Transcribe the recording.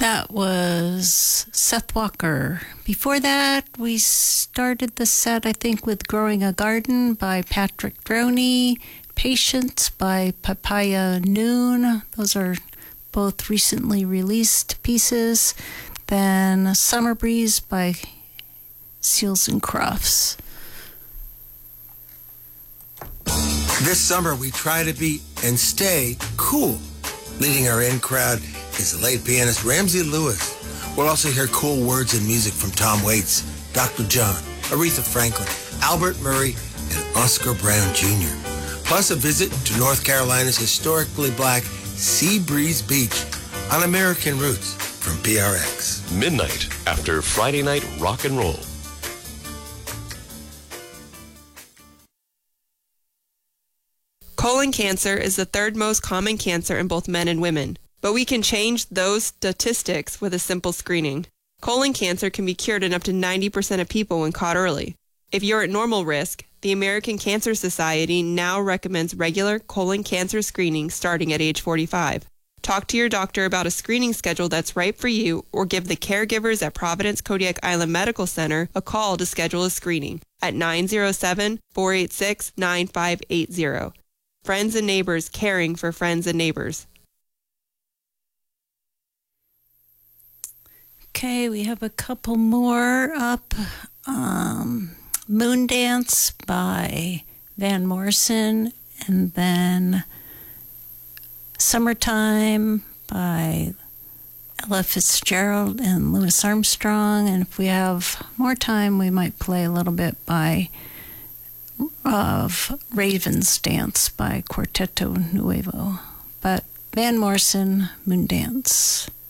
That was Seth Walker. Before that, we started the set, I think, with Growing a Garden by Patrick Droney, Patience by Papaya Noon. Those are both recently released pieces. Then Summer Breeze by Seals and Crofts. This summer, we try to be and stay cool. Leading our in crowd is the late pianist Ramsey Lewis. We'll also hear cool words and music from Tom Waits, Dr. John, Aretha Franklin, Albert Murray, and Oscar Brown Jr. Plus a visit to North Carolina's historically black Sea Breeze Beach on American Roots from PRX. Midnight after Friday Night Rock and Roll. Colon cancer is the third most common cancer in both men and women, but we can change those statistics with a simple screening. Colon cancer can be cured in up to 90% of people when caught early. If you're at normal risk, the American Cancer Society now recommends regular colon cancer screening starting at age 45. Talk to your doctor about a screening schedule that's right for you, or give the caregivers at Providence Kodiak Island Medical Center a call to schedule a screening at 907-486-9580. Friends and neighbors caring for friends and neighbors. Okay, we have a couple more up. Moondance by Van Morrison, and then Summertime by Ella Fitzgerald and Louis Armstrong. And if we have more time, we might play a little bit of Raven's Dance by Quarteto Nuevo. But Van Morrison, Moondance.